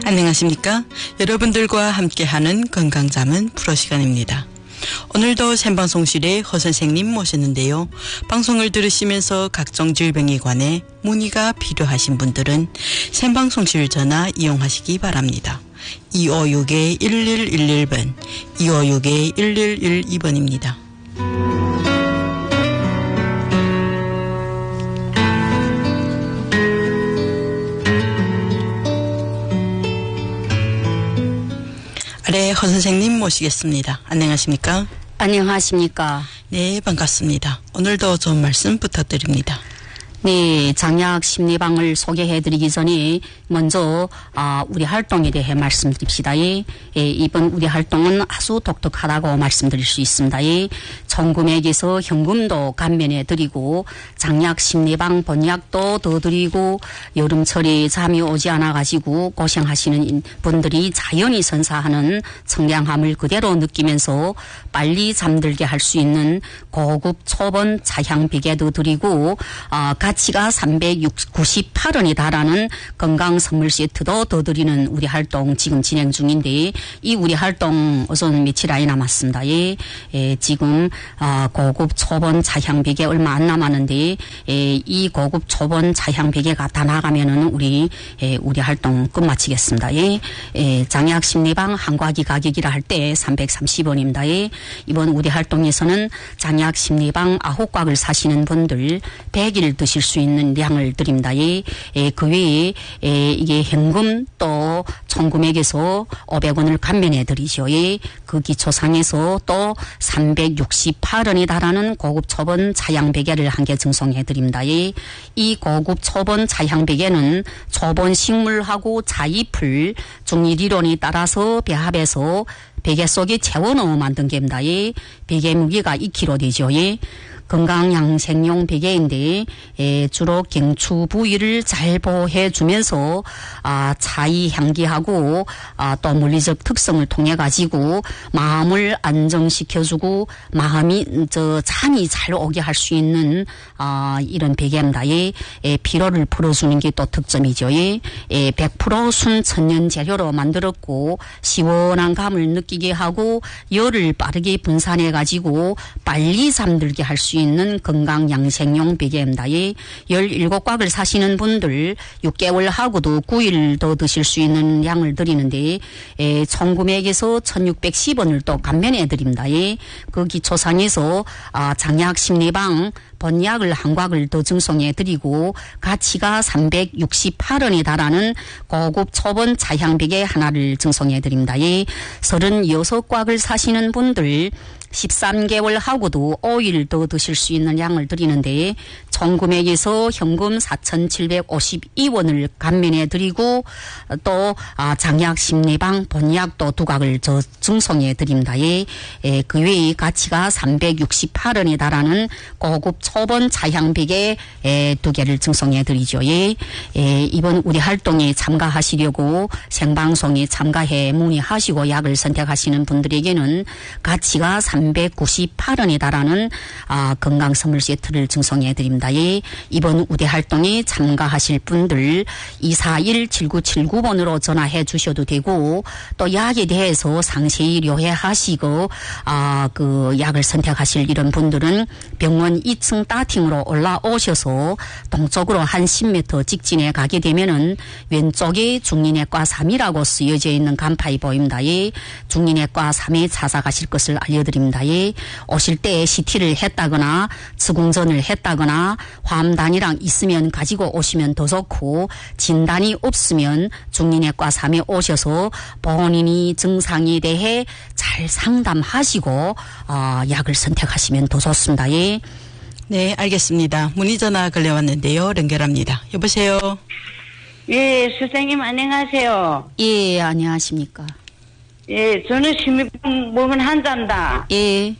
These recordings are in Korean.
안녕하십니까? 여러분들과 함께하는 건강잠은 프로 시간입니다. 오늘도 생방송실에 허 선생님 모셨는데요. 방송을 들으시면서 각종 질병에 관해 문의가 필요하신 분들은 생방송실 전화 이용하시기 바랍니다. 256-1111번, 256-1112번입니다. 네, 허 선생님 모시겠습니다. 안녕하십니까? 안녕하십니까? 네, 반갑습니다. 오늘도 좋은 말씀 부탁드립니다. 네, 장약 심리방을 소개해드리기 전에 먼저 우리 활동에 대해 말씀드립시다. 이번 우리 활동은 아주 독특하다고 말씀드릴 수 있습니다. 총 금액에서 현금도 감면해드리고 장약 심리방 번약도 더 드리고 여름철에 잠이 오지 않아가지고 고생하시는 분들이 자연히 선사하는 청량함을 그대로 느끼면서 빨리 잠들게 할 수 있는 고급 초본 차향 베개도 드리고 가치가 398원에 달하는 건강 선물 세트도 더 드리는 우리 활동 지금 진행 중인데 이 우리 활동 우선 며칠 안이 남았습니다. 지금 고급 초본 차향 베개 얼마 안 남았는데 이 고급 초본 차향 베개가 다 나가면은 우리 활동 끝마치겠습니다. 장약 심리방 한과기 가격이라 할 때 330원입니다. 이번 우리 활동에서는 장약 심리방 9곽을 사시는 분들 100일 드실 수 있는 양을 드립니다. 그 외에 이게 현금 또 총 금액에서 500원을 감면해 드리죠. 그 기초상에서 또 368원에 달하는 고급 초본 차양 베개를 한 개 증송해 드립니다. 이 고급 초본 차양 베개는 초본 식물하고 자잎을 중리리론에 따라서 배합해서 베개 속에 채워넣어 만든 게입니다. 베개 무게가 2kg 되죠. 건강양생용 베개인데 주로 경추 부위를 잘 보호해 주면서 차이 향기하고 또 물리적 특성을 통해 가지고 마음을 안정시켜주고 마음이 잠이 잘 오게 할 수 있는 이런 베개입니다. 피로를 풀어주는 게 또 특점이죠. 100% 순천연 재료로 만들었고 시원한 감을 느끼게 하고 열을 빠르게 분산해 가지고 빨리 잠들게 할 수 있는 건강양생용 베개입니다. 17곽을 사시는 분들 6개월 하고도 9일 더 드실 수 있는 양을 드리는데 총 금액에서 1,610원을 또 감면해 드립니다. 그 기초상에서 장약 심리방 번약을 한 곽을 더 증송해 드리고 가치가 368원에 달하는 고급 초본 차향 베개 하나를 증송해 드립니다. 36곽을 사시는 분들 13개월 하고도 5일 더 드실 수 있는 양을 드리는데 총 금액에서 현금 4,752원을 감면해 드리고 또 장약 심리방 번약도 2곽을 증송해 드립니다. 그 외에 가치가 368원에 달하는 고급 초본 차향 베개 2개를 증송해 드리죠. 이번 우리 활동에 참가하시려고 생방송에 참가해 문의하시고 약을 선택하시는 분들에게는 가치가 398원에 달하는 건강 선물 세트를 증송해 드립니다. 이번 우대 활동에 참가하실 분들 241-7979번으로 전화해 주셔도 되고 또 약에 대해서 상세히 료해하시고 그 약을 선택하실 이런 분들은 병원 2층 다팅으로 올라오셔서 동쪽으로 한 10m 직진에 가게 되면은 왼쪽에 중리내과 3이라고 쓰여져 있는 간판이 보입니다. 중리내과 3에 찾아가실 것을 알려드립니다. 오실 때 CT를 했다거나 측응전을 했다거나 화암단이랑 있으면 가지고 오시면 더 좋고 진단이 없으면 중리내과 3에 오셔서 본인이 증상에 대해 잘 상담하시고 약을 선택하시면 더 좋습니다. 네, 알겠습니다. 문의 전화 걸려왔는데요. 연결합니다. 여보세요. 예, 선생님 안녕하세요. 예, 안녕하십니까. 예, 저는 심리병 몸은 환자입니다. 예.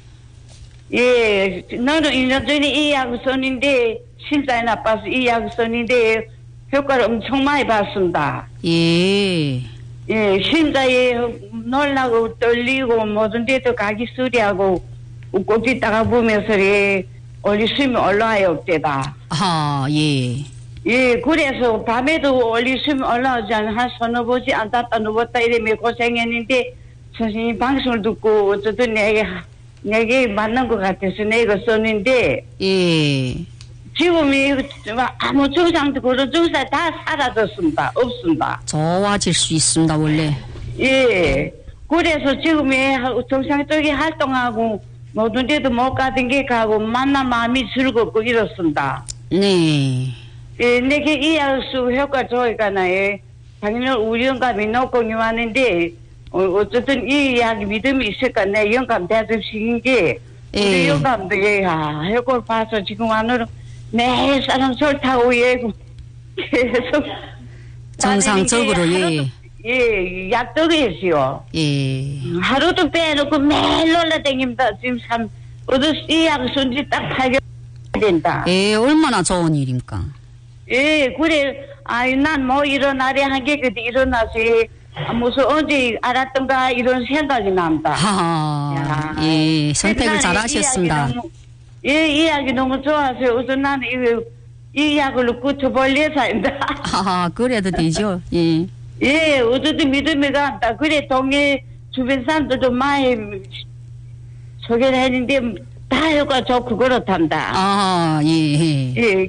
예, 너는 1년 전에 이 약을 썼는데 심장이 나빠서 이 약을 썼는데 효과를 엄청 많이 봤습니다. 예. 예, 심장이 놀라고 떨리고 모든 데도 가기 쓰리하고 웃고 있다가 보면서 올리 숨이 올라와요 없대다. 예. 예, 그래서 밤에도 올리시면 올라오지 않아. 한 서너 보지 앉았다 누웠다 이러면 고생했는데, 선생님 방송을 듣고 어쨌든 내게 맞는 것 같아서 내가 썼는데, 예. 지금 아무 증상도 그런 증상 다 사라졌습니다. 없습니다. 좋아질 수 있습니다, 원래. 예. 그래서 지금 정상적인 활동하고 모든 데도 못 가던 게 가고 만나 마음이 즐겁고 이렇습니다. 네. 예, 내게 이 약수 효과 좋으니까요. 당연히 우리 영감이 높고 왔는데 어쨌든 이 약이 믿음이 있을까 내 영감 대접시킨 게 우리 예. 영감도 효과를 봐서 지금 안으로 매일 사람 술 타고 계속 정상적으로, 예. 예, 약속했어요. 예. 하루도 빼놓고 매일 놀라다닙니다. 지금 참 이 약수인지 딱 발견된다. 예, 얼마나 좋은 일입니까? 예, 그래. 난 뭐 일어나려 한 게 그때 일어나서 무슨 언제 알았던가 이런 생각이 납니다. 하하. 예, 선택을 잘 하셨습니다. 이 이야기 너무 좋아서 우선 나는 이 약을 굳혀볼래서 합니다. 하하, 그래도 되죠. 예. 예, 어쨌든 믿음이 간다. 그래, 동네 주변 사람들도 많이 소개를 했는데 다 효과 좋고 그렇단다. 아, 예. 예,